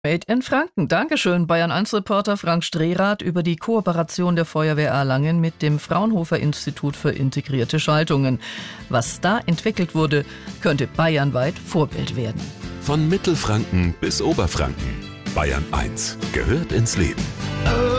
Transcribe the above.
Made in Franken. Dankeschön, Bayern-1-Reporter Frank Strehrath über die Kooperation der Feuerwehr Erlangen mit dem Fraunhofer-Institut für integrierte Schaltungen. Was da entwickelt wurde, könnte bayernweit Vorbild werden. Von Mittelfranken bis Oberfranken. Bayern 1 gehört ins Leben.